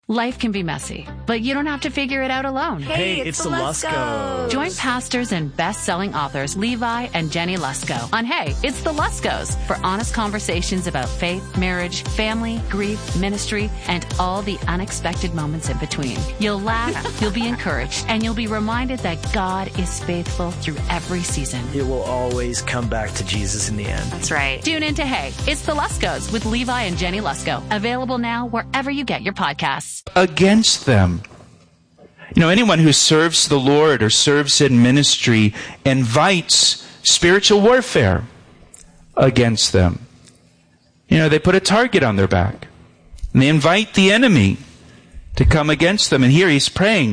Life can be messy, but you don't have to figure it out alone. Hey, it's the Luskos. Join pastors and best-selling authors Levi and Jenny Lusko on Hey, It's the Luskos for honest conversations about faith, marriage, family, grief, ministry, and all the unexpected moments in between. You'll laugh, you'll be encouraged, and you'll be reminded that God is faithful through every season. It will always come back to Jesus in the end. That's right. Tune in to Hey, It's the Luskos with Levi and Jenny Lusko. Available now wherever you get your podcasts. Against them. You know, anyone who serves the Lord or serves in ministry invites spiritual warfare against them. You know, they put a target on their back. And they invite the enemy to come against them. And here he's praying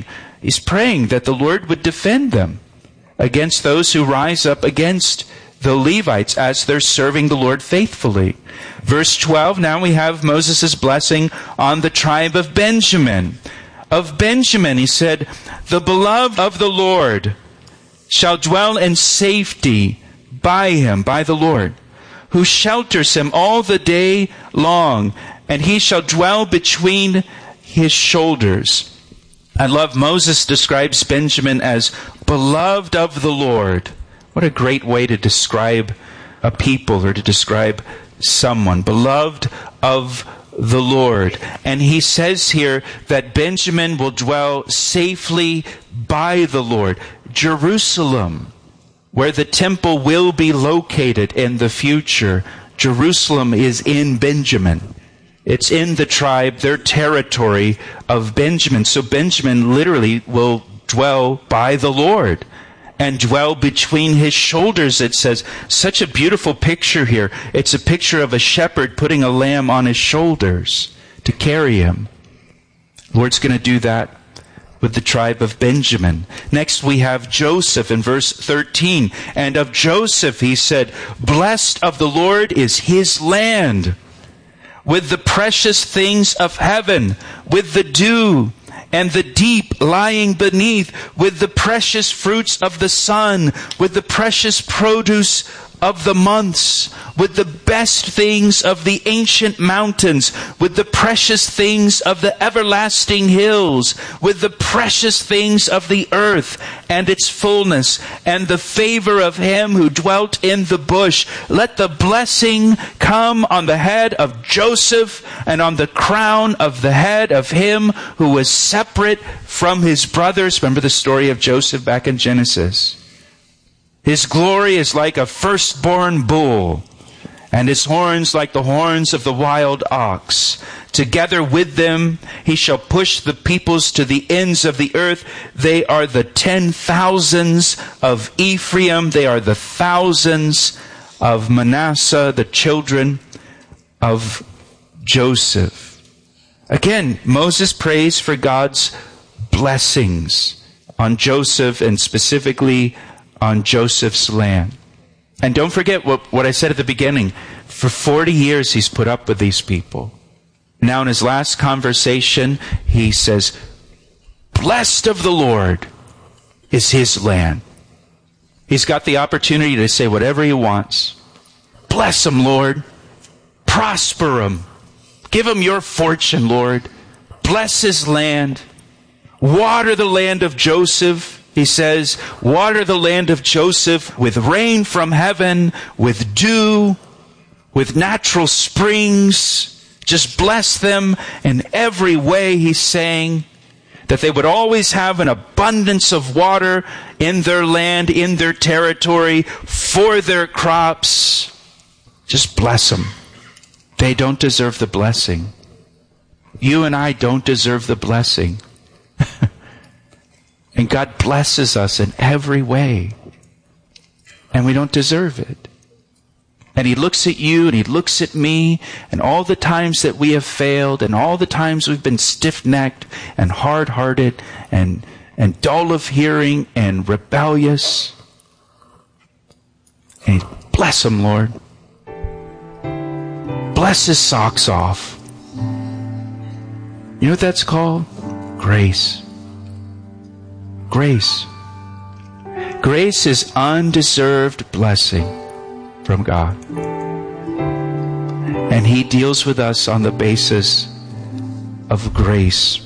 that the Lord would defend them against those who rise up against the Levites as they're serving the Lord faithfully. Verse 12, now we have Moses' blessing on the tribe of Benjamin. Of Benjamin, he said, the beloved of the Lord shall dwell in safety by him, by the Lord, who shelters him all the day long, and he shall dwell between his shoulders. I love Moses describes Benjamin as beloved of the Lord. What a great way to describe a people or to describe someone. Beloved of the Lord. And he says here that Benjamin will dwell safely by the Lord. Jerusalem, where the temple will be located in the future. Jerusalem is in Benjamin. It's in the tribe, their territory of Benjamin. So Benjamin literally will dwell by the Lord. And dwell between his shoulders, it says. Such a beautiful picture here. It's a picture of a shepherd putting a lamb on his shoulders to carry him. The Lord's going to do that with the tribe of Benjamin. Next we have Joseph in verse 13. And of Joseph he said, blessed of the Lord is his land, with the precious things of heaven, with the dew and the deep lying beneath, with the precious fruits of the sun, with the precious produce of the months, with the best things of the ancient mountains, with the precious things of the everlasting hills, with the precious things of the earth and its fullness, and the favor of him who dwelt in the bush. Let the blessing come on the head of Joseph and on the crown of the head of him who was separate from his brothers. Remember the story of Joseph back in Genesis. His glory is like a firstborn bull, and his horns like the horns of the wild ox. Together with them he shall push the peoples to the ends of the earth. They are the 10,000s of Ephraim. They are the thousands of Manasseh, the children of Joseph. Again, Moses prays for God's blessings on Joseph and specifically on Joseph's land. And don't forget what I said at the beginning. For 40 years he's put up with these people. Now in his last conversation, he says, blessed of the Lord is his land. He's got the opportunity to say whatever he wants. Bless him, Lord. Prosper him. Give him your fortune, Lord. Bless his land. Water the land of Joseph. He says, water the land of Joseph with rain from heaven, with dew, with natural springs. Just bless them in every way, he's saying, that they would always have an abundance of water in their land, in their territory, for their crops. Just bless them. They don't deserve the blessing. You and I don't deserve the blessing. And God blesses us in every way. And we don't deserve it. And he looks at you and he looks at me and all the times that we have failed and all the times we've been stiff-necked and hard-hearted and dull of hearing and rebellious. And bless him, Lord. Bless his socks off. You know what that's called? Grace. Grace. Grace is undeserved blessing from God. And he deals with us on the basis of grace.